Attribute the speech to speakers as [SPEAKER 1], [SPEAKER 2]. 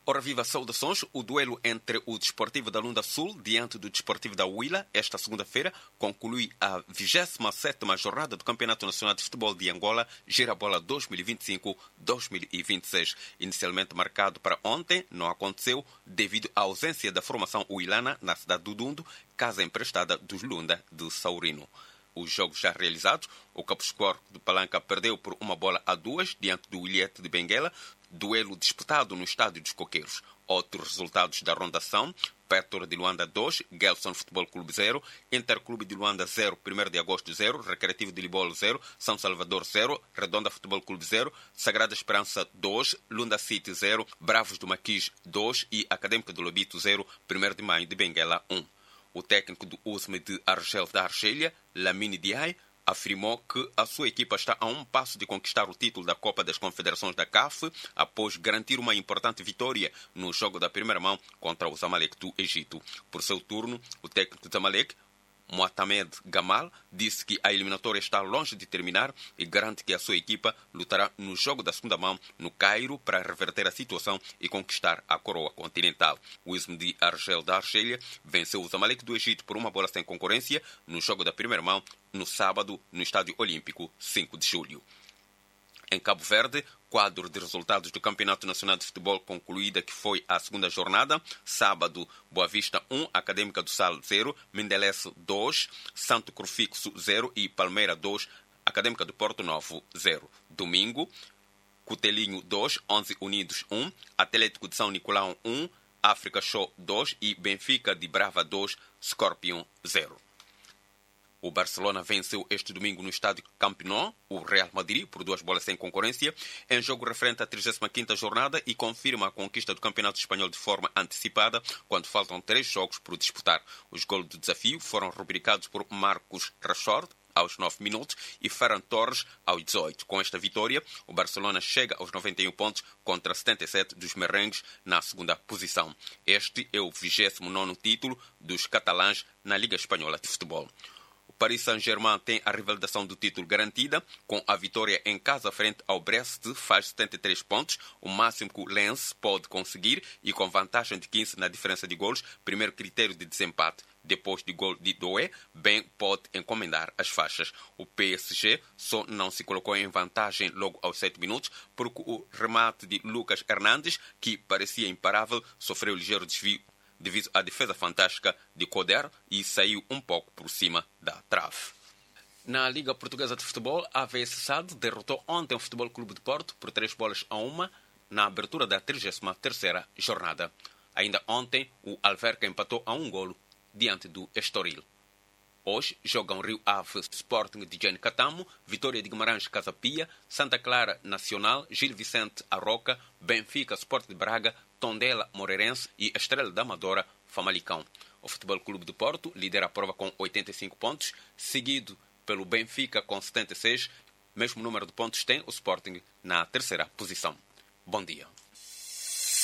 [SPEAKER 1] Ora viva, saudações. O duelo entre o Desportivo da Lunda Sul diante do Desportivo da Huila, esta segunda-feira, conclui a 27ª jornada do Campeonato Nacional de Futebol de Angola, Girabola 2025-2026. Inicialmente marcado para ontem, não aconteceu devido à ausência da formação huilana na cidade do Dundo, casa emprestada dos Lunda de Saurino. Os jogos já realizados, o Caposcor de Palanca perdeu por 1-2 diante do Ilhete de Benguela, duelo disputado no Estádio dos Coqueiros. Outros resultados da rondação: Pétor de Luanda 2, Gelson Futebol Clube 0, Interclube de Luanda 0, 1 de Agosto 0, Recreativo de Libolo 0, São Salvador 0, Redonda Futebol Clube 0, Sagrada Esperança 2, Lunda City 0, Bravos do Maquis 2 e Académica do Lobito 0, 1 de Maio de Benguela 1. O técnico do USME de Argel da Argélia, Lamine Diaye, afirmou que a sua equipa está a um passo de conquistar o título da Copa das Confederações da CAF após garantir uma importante vitória no jogo da primeira mão contra o Zamalek do Egito. Por seu turno, o técnico do Zamalek, Mohamed Gamal, disse que a eliminatória está longe de terminar e garante que a sua equipa lutará no jogo da segunda mão no Cairo para reverter a situação e conquistar a coroa continental. O ISM de Argel da Argélia venceu o Zamalek do Egito por 1 sem concorrência no jogo da primeira mão no sábado no Estádio Olímpico 5 de julho. Em Cabo Verde, quadro de resultados do Campeonato Nacional de Futebol concluída, que foi a segunda jornada. Sábado, Boa Vista 1, Académica do Sal 0, Mendelece 2, Santo Crucifixo 0 e Palmeira 2, Académica do Porto Novo 0. Domingo, Cotelinho 2, 11 Unidos 1, Atlético de São Nicolau 1, África Show 2 e Benfica de Brava 2, Scorpion 0. O Barcelona venceu este domingo no estádio Camp Nou o Real Madrid por 2 sem concorrência, em jogo referente à 35ª jornada, e confirma a conquista do Campeonato Espanhol de forma antecipada, quando faltam 3 jogos por disputar. Os golos do desafio foram rubricados por Marcos Rashford aos 9 minutos e Ferran Torres aos 18. Com esta vitória, o Barcelona chega aos 91 pontos contra 77 dos merengues na segunda posição. Este é o 29º título dos catalães na Liga Espanhola de Futebol. Paris Saint-Germain tem a revalidação do título garantida, com a vitória em casa frente ao Brest, faz 73 pontos, o máximo que o Lens pode conseguir, e com vantagem de 15 na diferença de golos, primeiro critério de desempate. Depois de gol de Doué, bem pode encomendar as faixas. O PSG só não se colocou em vantagem logo aos 7 minutos, porque o remate de Lucas Hernandes, que parecia imparável, sofreu ligeiro desvio devido à defesa fantástica de Coder e saiu um pouco por cima da trave. Na Liga Portuguesa de Futebol, a AVS SAD derrotou ontem o Futebol Clube de Porto por 3-1 na abertura da 33ª jornada. Ainda ontem, o Alverca empatou a 1 golo diante do Estoril. Hoje jogam Rio Ave Sporting de Jane Catamo, Vitória de Guimarães Casa Pia, Santa Clara Nacional, Gil Vicente Arroca, Benfica Sport de Braga, Tondela Moreirense e Estrela da Amadora Famalicão. O Futebol Clube de Porto lidera a prova com 85 pontos, seguido pelo Benfica com 76. Mesmo número de pontos tem o Sporting na terceira posição. Bom dia.